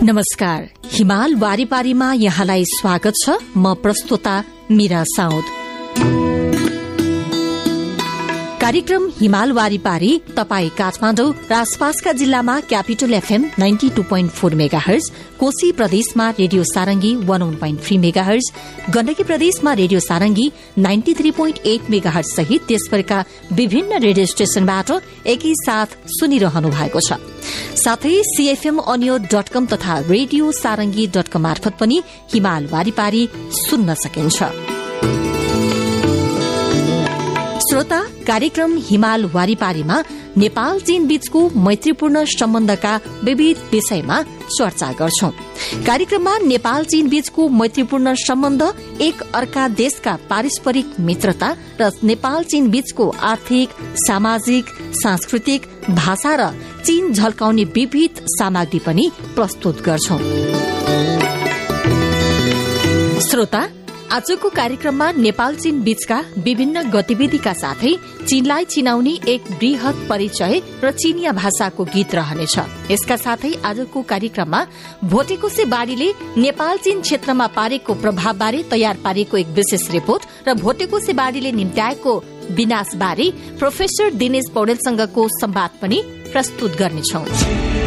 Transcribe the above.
नमस्कार, हिमाल वारीपारीमा यहाँलाई स्वागत छ। म प्रस्तोता मीरा साउद। कार्यक्रम हिमाल वारीपारी तपाई काठमाडौँ र आसपासका जिल्लामा क्यापिटल एफएम 92.4 मेगाहर्ज, कोशी प्रदेशमा रेडियो सारंगी 101.3 मेगाहर्ज, गण्डकी प्रदेशमा रेडियो सारंगी 93.8 मेगाहर्ज सहित देशभरका विभिन्न रेडियो स्टेशनबाट एकैसाथ सुनिरहनु भएको छ। साथै cfmonio.com तथा रेडियो सारंगी.com मार्फत पनि हिमाल वारीपारी सुन्न सकिन्छ। श्रोता, कार्यक्रम हिमाल वारीपारीमा नेपाल चीन बीचको मैत्रीपूर्ण सम्बन्धका विविध विषयमा चर्चा गर्छौं। कार्यक्रममा नेपाल चीन बीचको मैत्रीपूर्ण सम्बन्ध, एक अर्का देशका पारस्परिक मित्रता र नेपाल चीन बीचको आर्थिक, सामाजिक, सांस्कृतिक, भाषा र चीन झल्काउने विविध सामग्री पनि प्रस्तुत गर्छौं। श्रोता, आजको कार्यक्रममा नेपाल चीन बीचका विभिन्न गतिविधिका साथै चीनलाई चिनाउने एक वृहत परिचय र चीनिया भाषाको गीत रहनेछ। यसका साथै आजको कार्यक्रममा भोटेकोसे बाढ़ीले नेपाल चीन क्षेत्रमा पारेको प्रभावबारे तयार पारेको एक विशेष रिपोर्ट र भोटेकोसे बाढ़ीले निम्त्याएको विनाशबारे प्रोफेसर दिनेश पौडेलसँगको संवाद पनि प्रस्तुत गर्नेछौं।